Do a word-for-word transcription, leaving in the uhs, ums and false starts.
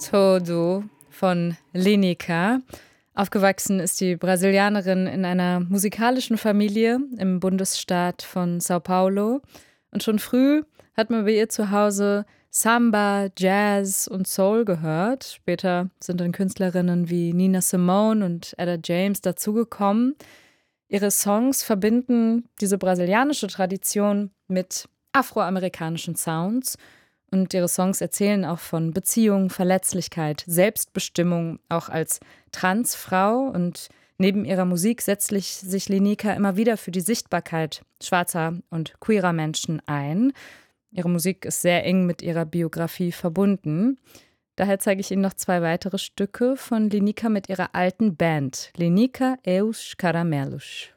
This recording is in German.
Todo von Lineker. Aufgewachsen ist die Brasilianerin in einer musikalischen Familie im Bundesstaat von São Paulo. Und schon früh hat man bei ihr zu Hause Samba, Jazz und Soul gehört. Später sind dann Künstlerinnen wie Nina Simone und Etta James dazugekommen. Ihre Songs verbinden diese brasilianische Tradition mit afroamerikanischen Sounds. Und ihre Songs erzählen auch von Beziehung, Verletzlichkeit, Selbstbestimmung, auch als Transfrau. Und neben ihrer Musik setzt sich Lineker immer wieder für die Sichtbarkeit schwarzer und queerer Menschen ein. Ihre Musik ist sehr eng mit ihrer Biografie verbunden. Daher zeige ich Ihnen noch zwei weitere Stücke von Lineker mit ihrer alten Band, Lineker e os Caramelos.